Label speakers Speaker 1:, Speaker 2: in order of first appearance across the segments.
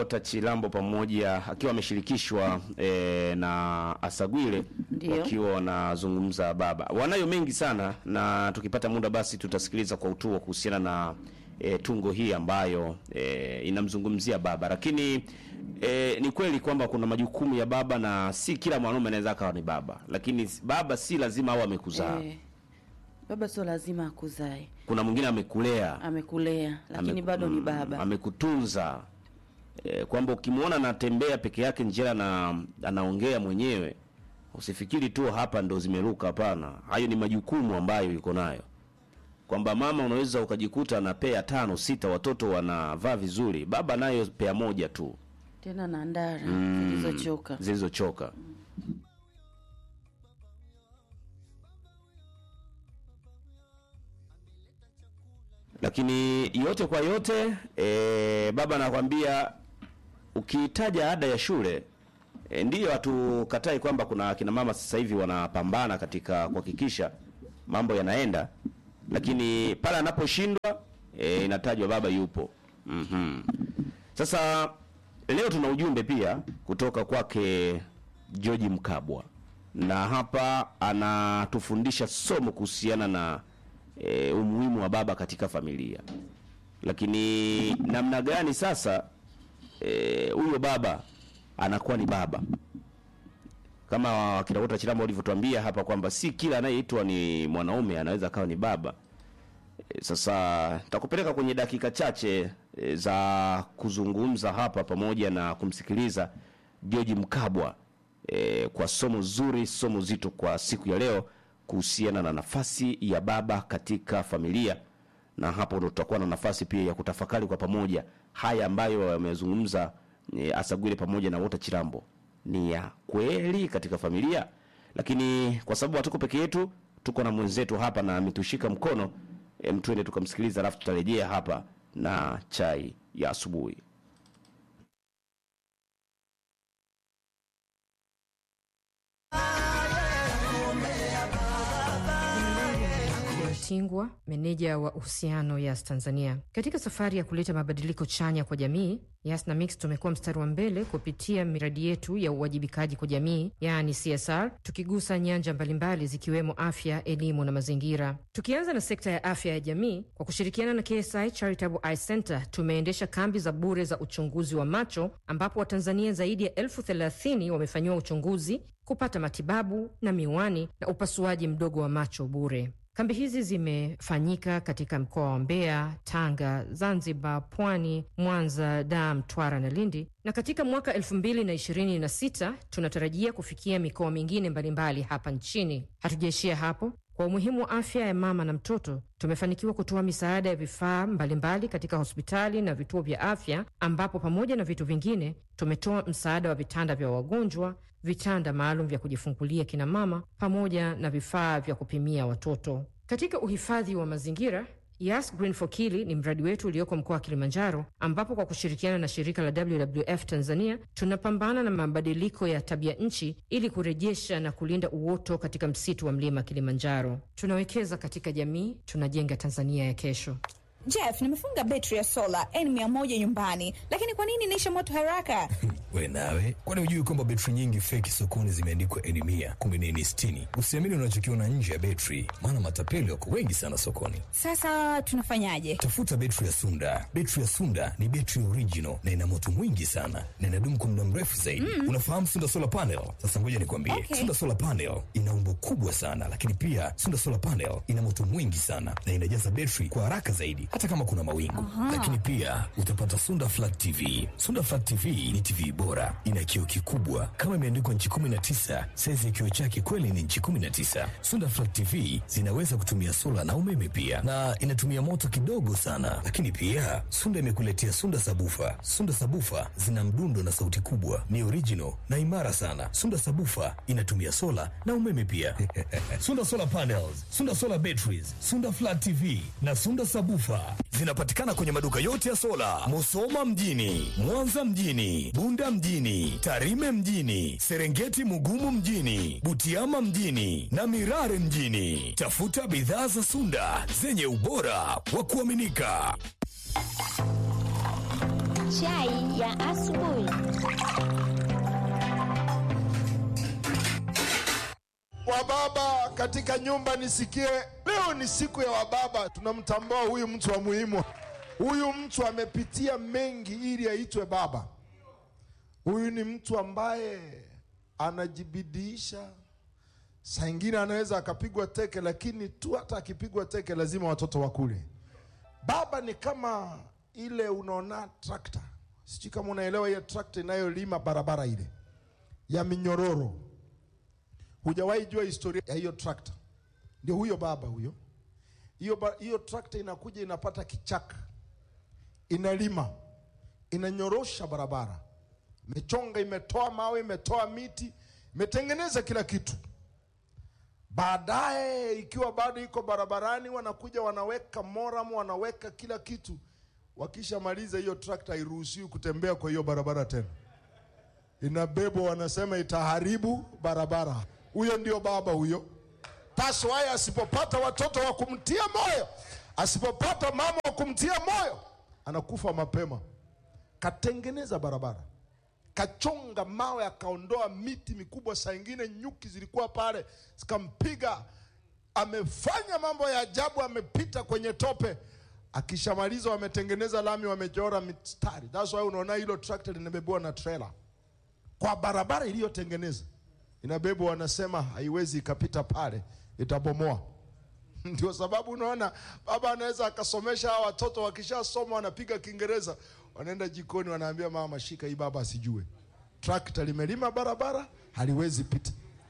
Speaker 1: Wota Chilambo pamoja akiwa ameshirikishwa na Asagwile wakiwa wanazungumza baba. Wanayo mengi sana, na tukipata muda basi tutasikiliza kwa utuo kuhusiana na tungo hii ambayo inamzungumzia baba. Lakini ni kweli kwamba kuna majukumu ya baba, na si kila mwanaume anaweza akawa ni baba. Lakini baba si lazima awe amekuzaa.
Speaker 2: Baba sio lazima akuzae.
Speaker 1: Kuna mwingine amekulea
Speaker 2: lakini bado ni baba.
Speaker 1: Amekutunza. Kwamba ukimwona anatembea peke yake njia na anaongea mwenyewe, usifikiri tu hapa ndo zimeruka, hapana. Hayo ni majukumu ambayo yuko nayo. Kwamba mama unaweza ukajikuta na pea 5 6 watoto wanavaa vizuri, baba nayo pea moja tu.
Speaker 2: Tena na ndara zilizochoka.
Speaker 1: Lakini yote kwa yote baba anakuambia ukitaja ada ya shule, ndiyo hatukatai kwamba kuna kina mama sasa hivi wanapambana katika kuhakikisha mambo yanaenda, lakini pale anaposhindwa inatajwa baba yupo. Sasa leo tuna ujumbe pia kutoka kwake George Mkabwa, na hapa anatufundisha somo kuhusiana na umuhimu wa baba katika familia. Lakini namna gani sasa huyo baba anakuwa ni baba, kama kina Wota Chilambo walivyotuambia hapa kwamba si kila anayeitwa ni mwanaume anaweza kawa ni baba. Sasa nitakupeleka kwenye dakika chache za kuzungumza hapa pamoja na kumsikiliza George Mkabwa kwa somo zuri, somo zito kwa siku ya leo kuhusiana na nafasi ya baba katika familia. Na hapo ndo tutakuwa na nafasi pia ya kutafakari kwa pamoja haya ambayo wamezungumza Asagwile pamoja na Wota Chilambo ni ya kweli katika familia. Lakini kwa sababu hatuko peke yetu, tuko na mwenzetu hapa na ametushika mkono, twende tukamsikiliza, alafu tutarejea hapa na chai ya asubuhi.
Speaker 3: Tingwa, meneja wa uhusiano Yas Tanzania. Katika safari ya kuleta mabadiliko chanya kwa jamii, Yas na Mix tumekuwa mstari wa mbele kupitia miradi yetu ya uwajibikaji kwa jamii, yani CSR, tukigusa nyanja mbalimbali zikiwemo afya, elimu na mazingira. Tukianza na sekta ya afya ya jamii, kwa kushirikiana na KSI Charitable Eye Center tumeendesha kambi za bure za uchunguzi wa macho, ambapo Watanzania zaidi ya 30,000 wamefanyiwa uchunguzi, kupata matibabu na miwani na upasuaji mdogo wa macho bure. Kambi hizi zimefanyika katika mkoa wa Mbeya, Tanga, Zanzibar, Pwani, Mwanza, Dar, Mtwara na Lindi. Na katika mwaka 2026 tunatarajia kufikia mikoa mingine mbalimbali hapa nchini. Hatujaishia hapo. Kwa umuhimu wa afya ya mama na mtoto, tumefanikiwa kutoa misaada ya vifaa mbalimbali katika hospitali na vituo vya afya, ambapo pamoja na vitu vingine tumetoa msaada wa vitanda vya wagonjwa, vitanda maalum vya kujifungulia kina mama, pamoja na vifaa vya kupimia watoto. Katika uhifadhi wa mazingira, Yas Green for Kili ni mradi wetu ulioko mkoa wa Kilimanjaro, ambapo kwa kushirikiana na shirika la WWF Tanzania tunapambana na mabadiliko ya tabia nchi ili kurejesha na kulinda uoto katika msitu wa mlima Kilimanjaro. Tunawekeza katika jamii, tunajenga Tanzania ya kesho.
Speaker 4: Jeff, nimefunga betri ya sola N100 nyumbani, lakini kwa nini inaisha moto haraka?
Speaker 5: We nawe, kwani hujui kwamba betri nyingi feki sokoni zimeandikwa N100, kumbe ni N60? Usiamini unachokiona nje ya betri, maana matapeli wako wengi sana sokoni.
Speaker 4: Sasa tunafanyaje?
Speaker 5: Tafuta betri ya Sunda. Betri ya Sunda ni betri original na ina moto mwingi sana na inadumu kwa muda mrefu zaidi. Unafahamu Sunda Solar Panel? Sasa ngoja nikwambie.
Speaker 4: Okay.
Speaker 5: Sunda Solar Panel ina umbo kubwa sana, lakini pia Sunda Solar Panel ina moto mwingi sana na inajaza betri kwa haraka zaidi hata kama kuna mawingu. Lakini pia utapata Sunda Flat TV. Sunda Flat TV ni TV bora, ina kioo kikubwa kama imeandikwa inchi 19, size ya kioo chake kweli ni inchi 19. Sunda Flat TV zinaweza kutumia sola na umeme pia, na inatumia moto kidogo sana. Lakini pia Sunda imekuletea Sunda Sabufa. Sunda Sabufa zina mdundo na sauti kubwa, ni original na imara sana. Sunda Sabufa inatumia sola na umeme pia. Sunda Solar Panels, Sunda Solar Batteries, Sunda Flat TV na Sunda Sabufa zinapatikana kwenye maduka yote ya sola, Musoma mjini, Mwanza mjini, Bunda mjini, Tarime mjini, Serengeti Mugumu mjini, Butiama mjini na Mirare mjini. Tafuta bidhaa za Sunda zenye ubora wa kuaminika.
Speaker 6: Chai ya asubuhi.
Speaker 7: Wababa katika nyumba nisikie, leo ni siku ya wababa. Tunamtambua huyu mtu wa muhimu. Huyu mtu amepitia mengi ili aitwe baba. Huyu ni mtu ambaye anajibidiisha. Saa ingine anaweza akapigwa teke, lakini tu hata akipigwa teke lazima watoto wakule. Baba ni kama ile unaona trakta. Sijui kama unaelewa hiyo trakta inayolima barabara ile ya minyororo. Hujawahi jua historia ya hiyo trakta. Ndio huyo baba huyo. Hiyo trakta inakuja inapata kichaka. Inalima. Inanyorosha barabara. Imechonga, imetoa mawe, imetoa miti, imetengeneza kila kitu. Baadaye ikiwa bado iko barabarani, wanakuja wanaweka moramu, wanaweka kila kitu. Wakishamaliza hiyo trakta hairuhusiwi kutembea kwa hiyo barabara tena. Inabebwa, wanasema itaharibu barabara. Huyo ndio baba huyo. That's why asipopata watoto wa kumtia moyo, asipopata mama wa kumtia moyo, anakufa mapema. Katengeneza barabara, kachonga mawe, akaondoa miti mikubwa, saa ingine nyuki zilikuwa pale zikampiga. Amefanya mambo ya ajabu, amepita kwenye tope. Akishamaliza wametengeneza lami, wamechora mistari. That's why unaona hilo tractor linabebwa na trailer kwa barabara iliyotengeneza. Inabebwa, wanasema haiwezi ikapita pale, itabomoa. Ndio sababu unaona baba anaweza akasomesha hawa watoto, wakishasoma wanapiga Kiingereza, wanaenda jikoni wanaambia mama shika hii, baba asijue. Tractor limelima barabara, haliwezi pita.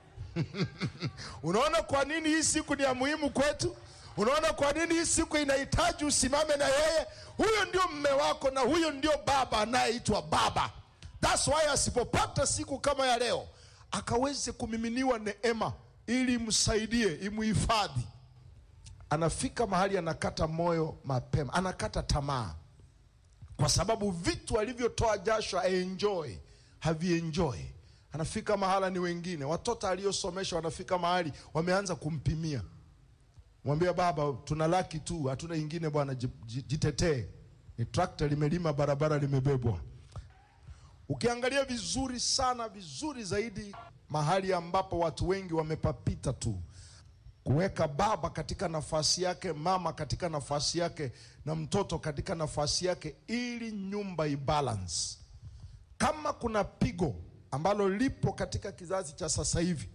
Speaker 7: Unaona kwa nini hii siku ni ya muhimu kwetu? Unaona kwa nini hii siku inahitaji usimame na yeye? Huyo ndio mume wako na huyo ndio baba anayeitwa baba. That's why asipopata siku kama ya leo, akaweze kumiminiwa neema ili msaidie, imuhifadhi, anafika mahali anakata moyo mapema, anakata tamaa. Kwa sababu vitu alivyotoa jasho enjoy, havienjoy. Anafika mahala ni wengine, watoto aliosomesha wanafika mahali wameanza kumpimia. Mwambie baba, tuna laki tu, hatuna ingine bwana, jitetee. Ni tractor limelima barabara, limebebwa. Ukiangalia vizuri sana, vizuri zaidi, mahali ambapo watu wengi wamepapita tu, kuweka baba katika nafasi yake, mama katika nafasi yake, na mtoto katika nafasi yake, ili nyumba ibalance. Kama kuna pigo ambalo lipo katika kizazi cha sasa hivi,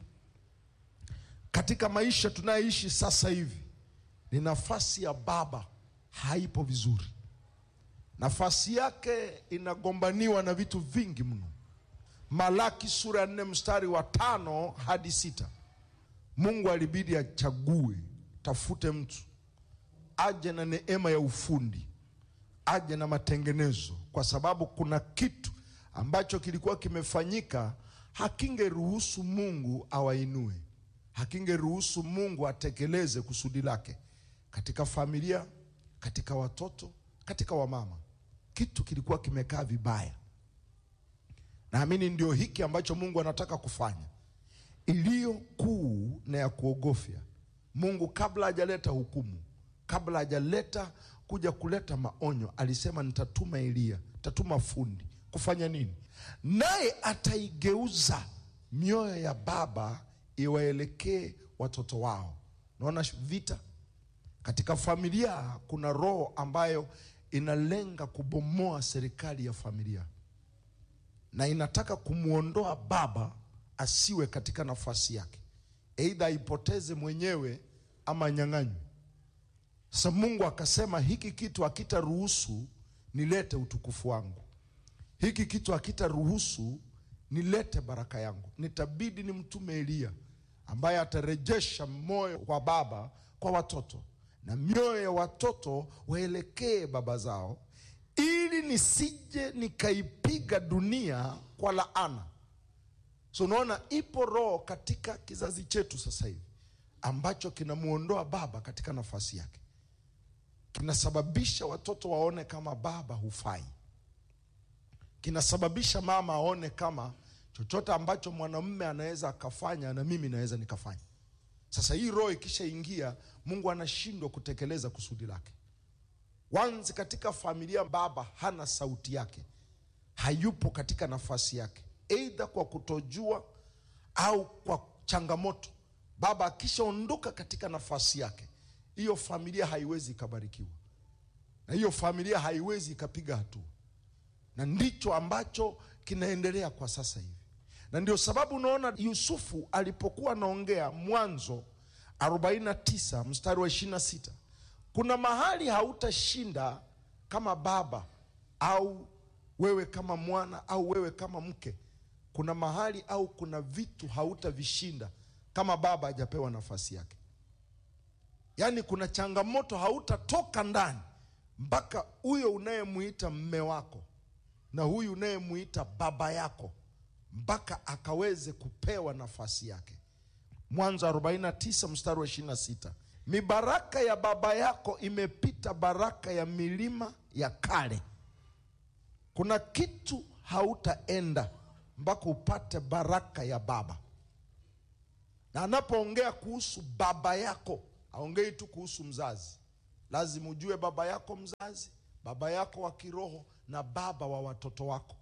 Speaker 7: katika maisha tunayoishi sasa hivi, ni nafasi ya baba haipo vizuri. Nafasi yake inagombaniwa na vitu vingi mno. Malaki sura 4 mstari wa 5 hadi 6. Mungu alibidi achague, tafute mtu aje na neema ya ufundi, aje na matengenezo, kwa sababu kuna kitu ambacho kilikuwa kimefanyika hakingeruhusu Mungu awainue, hakingeruhusu Mungu atekeleze kusudi lake katika familia, katika watoto, katika wamama. Kitu kilikuwa kimekaa vibaya. Naamini ndio hiki ambacho Mungu anataka kufanya, iliyo kuu na ya kuogofya. Mungu kabla hajaleta hukumu, kabla hajaleta kuja kuleta maonyo, alisema nitatuma Elia, nitatuma fundi. Kufanya nini? Naye ataigeuza mioyo ya baba iwaelekee watoto wao. Naona vita katika familia. Kuna roho ambayo inalenga kubomoa serikali ya familia, na inataka kumuondoa baba asiwe katika nafasi yake, aidha ipoteze mwenyewe ama nyang'anywe. Sasa Mungu akasema hiki kitu hakitaruhusu nilete utukufu wangu, hiki kitu hakitaruhusu nilete baraka yangu. Nitabidi nimtume Elia ambaye atarejesha moyo wa baba kwa watoto, na mioyo ya watoto waelekee baba zao, ili nisije nikaipiga dunia kwa laana. So unaona ipo roho katika kizazi chetu sasa hivi ambacho kinamuondoa baba katika nafasi yake, kinasababisha watoto waone kama baba hufai, kinasababisha mama aone kama chochote ambacho mwanamume anaweza akafanya na mimi naweza nikafanya. Sasa hii roho ikishaingia, Mungu anashindwa kutekeleza kusudi lake. Once katika familia baba hana sauti yake, hayupo katika nafasi yake, aidha kwa kutojua au kwa changamoto, baba akishaondoka katika nafasi yake, hiyo familia haiwezi ikabarikiwa, na hiyo familia haiwezi ikapiga hatua. Na ndicho ambacho kinaendelea kwa sasa hivi. Na ndio sababu unaona Yusufu alipokuwa anaongea Mwanzo 49 mstari wa 26, kuna mahali hautashinda kama baba au wewe kama mwana au wewe kama mke. Kuna mahali au kuna vitu hautavishinda kama baba hajapewa nafasi yake. Yaani kuna changamoto hautatoka ndani mpaka huyo unayemuita mme wako na huyu unayemuita baba yako mpaka akaweze kupewa nafasi yake. Mwanzo 49 mstari wa 26. Mibaraka ya baba yako imepita baraka ya milima ya kale. Kuna kitu hautaenda mpaka upate baraka ya baba. Na anapoongea kuhusu baba yako, haongei tu kuhusu mzazi. Lazima ujue baba yako mzazi, baba yako wa kiroho na baba wa watoto wako.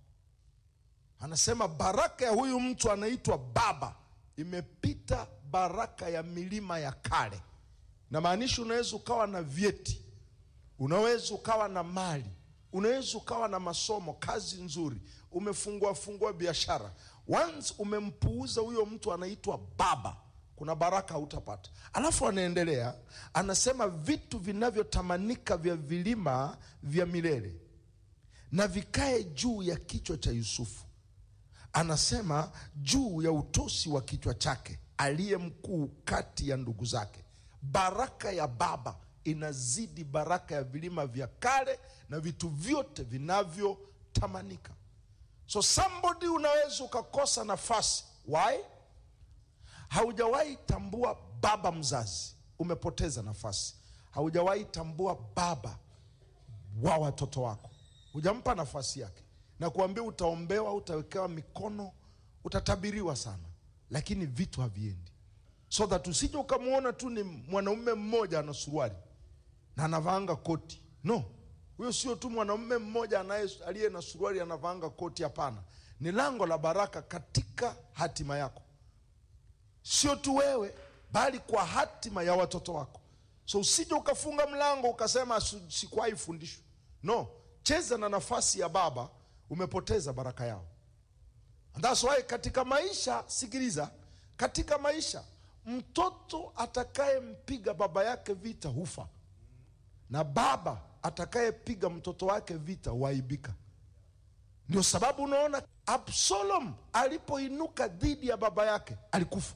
Speaker 7: Anasema baraka ya huyu mtu anaitwa baba imepita baraka ya milima ya kale. Na maanisha unaweza ukawa na vyeti, unaweza ukawa na mali, unaweza ukawa na masomo, kazi nzuri, umefungua biashara. Once umempuuza huyo mtu anaitwa baba, kuna baraka hutapata. Alafu anaendelea, anasema vitu vinavyotamanika vya vilima vya milele na vikae juu ya kichwa cha Yusufu. Anasema juu ya utosi wa kichwa chake, aliye mkuu kati ya ndugu zake. Baraka ya baba inazidi baraka ya vilima vya kale na vitu vyote vinavyotamanika. So somebody unaweza ukakosa nafasi. Why? Haujawahi tambua baba mzazi, umepoteza nafasi. Haujawahi tambua baba wa watoto wako, hujampa nafasi yake. Na kuambia utaombewa, utawekewa mikono, utatabiriwa sana, lakini vitu haviendi. So that usije ukamuona tu ni mwanaume mmoja ana suruali na anavaanga koti. No, huyo sio tu mwanaume mmoja aliye na suruali anavaanga koti, hapana. Ni lango la baraka katika hatima yako. Sio tu wewe, bali kwa hatima ya watoto wako. So usije ukafunga mlango ukasema sikuwahi fundishwa. No, cheza na nafasi ya baba, umepoteza baraka yao. And that's why katika maisha, sikiliza, katika maisha mtoto atakayempiga baba yake vita hufa, na baba atakayepiga mtoto wake vita huaibika. Ndio sababu unaona Absalom alipoinuka dhidi ya baba yake alikufa.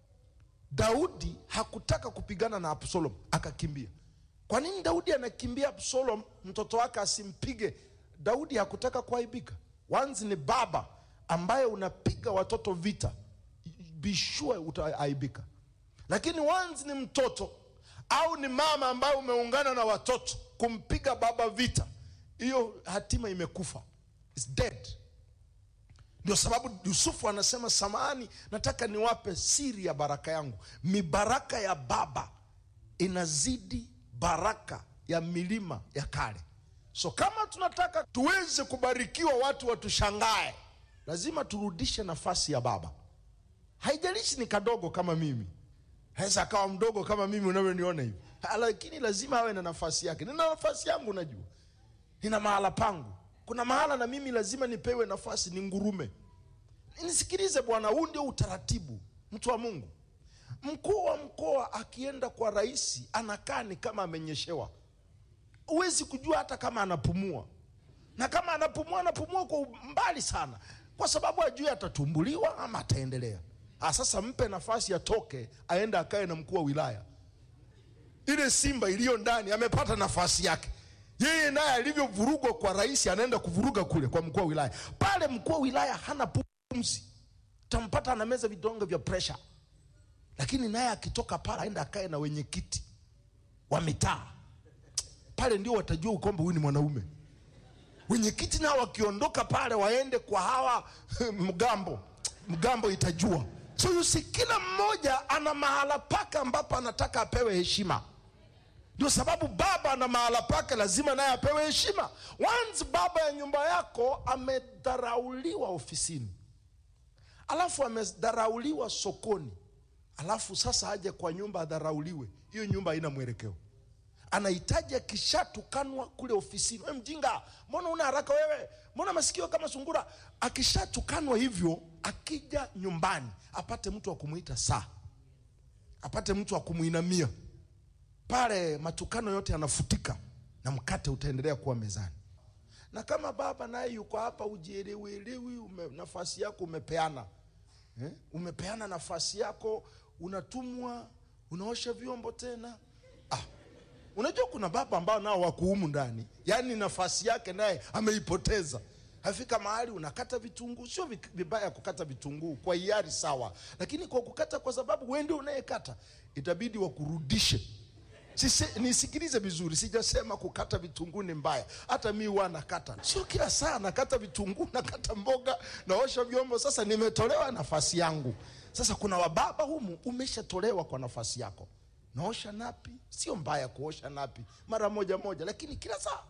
Speaker 7: Daudi hakutaka kupigana na Absalom, akakimbia. Kwa nini Daudi anakimbia Absalom mtoto wake asimpige? Daudi hakutaka kuaibika. Once ni baba ambaye unapiga watoto vita, be sure utaaibika. Lakini once ni mtoto au ni mama ambaye umeungana na watoto kumpiga baba vita, hiyo hatima imekufa. It's dead. Ndio sababu Yusufu anasema, samahani, nataka niwape siri ya baraka yangu. Mibaraka ya baba inazidi baraka ya milima ya kale. So kama tunataka tuweze kubarikiwa, watu watushangae, lazima turudishe nafasi ya baba. Haijalishi ni kadogo kama mimi, haweza akawa mdogo kama mimi unavyoniona hivi, lakini lazima awe na nafasi yake. Nina nafasi yangu, najua nina mahala pangu. Kuna mahala na mimi lazima nipewe nafasi, ni ngurume. Nisikilize bwana, huu ndio utaratibu. Mtu wa Mungu, mkuu wa mkoa akienda kwa rais anakaa ni kama amenyeshewa. Huwezi kujua hata kama anapumua, na kama anapumua kwa mbali sana, kwa sababu ajui atatumbuliwa ama ataendelea. Sasa mpe nafasi atoke, aende akae na mkuu wa wilaya. Ile simba iliyo ndani amepata nafasi yake. Yeye naye alivyovurugwa kwa rais, anaenda kuvuruga kule kwa mkuu wa wilaya. Pale mkuu wa wilaya hana pumzi, tampata na meza vidonge vya pressure. Lakini naye akitoka pale aenda akae na wenye kiti wa mitaa. Pale ndio watajua kwamba huyu ni mwanaume. Wenye kiti nao wakiondoka pale waende kwa hawa mgambo itajua. So you see, kila mmoja ana mahala paka ambapo anataka apewe heshima. Ndio sababu baba na mahala pake lazima naye apewe heshima. Once baba ya nyumba yako amedharauliwa ofisini, alafu amedharauliwa sokoni, alafu sasa aje kwa nyumba adharauliwe, hiyo nyumba haina mwelekeo. Anahitaji akishatukanwa kule ofisini, wewe mjinga, mbona una haraka wewe, mbona masikio kama sungura. Akishatukanwa hivyo, akija nyumbani apate mtu wa kumuita saa, apate mtu wa kumuinamia, pale matukano yote yanafutika na mkate utaendelea kuwa mezani. Na kama baba naye yuko hapa ujielewi, nafasi yako umepeana, umepeana nafasi yako, unatumwa, unaosha vyombo tena. Unajua kuna baba ambao nao wako humu ndani, yani nafasi yake naye ameipoteza. Hafika mahali unakata vitunguu, sio vibaya kukata vitunguu kwa hiari, sawa, lakini kwa kukata kwa sababu wewe ndio unayekata, itabidi wakurudishe. Nisikilize vizuri, sijasema kukata vitunguu ni mbaya. Hata mimi huwa nakata, sio kila saa nakata vitunguu, nakata mboga, naosha vyombo. Sasa nimetolewa nafasi yangu. Sasa kuna wababa humu umeshatolewa kwa nafasi yako. Naosha napi, sio mbaya kuosha napi mara moja, lakini kila saa